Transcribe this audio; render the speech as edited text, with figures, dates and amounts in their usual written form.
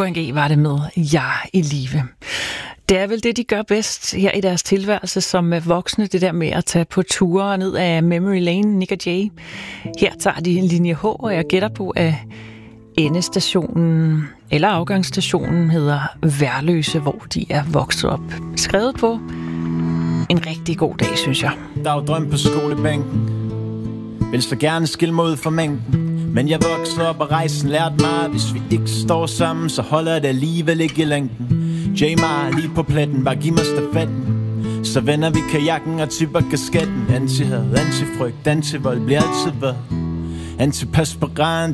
Burhan G var det med Jeg i live. Det er vel det, de gør bedst her i deres tilværelse som voksne, det der med at tage på ture ned af Memory Lane, Nick og Jay. Her tager de en linje H, og jeg gætter på, at endestationen eller afgangsstationen hedder Værløse, hvor de er vokset op. Skrevet på en rigtig god dag, synes jeg. Der er jo drøm på skolebænken. Vil så gerne skille mig ud fra mængden. Men jeg voksede op og rejsen lærte mig, hvis vi ikke står sammen, så holder det alligevel ikke i længden. Jamar lige på pletten, bare giv mig stafetten. Så vender vi kajakken og tipper kasketten. Anti-had, anti-frygt, anti-vold bliver altid været. Anti-perspirant,